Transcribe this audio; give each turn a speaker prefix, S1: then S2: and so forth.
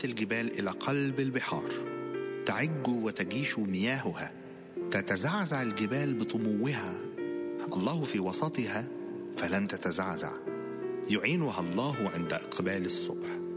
S1: الجبال إلى قلب البحار، تعج وتجيش مياهها، تتزعزع الجبال بطموها، الله في وسطها فلن تتزعزع، يعينها الله عند إقبال الصبح.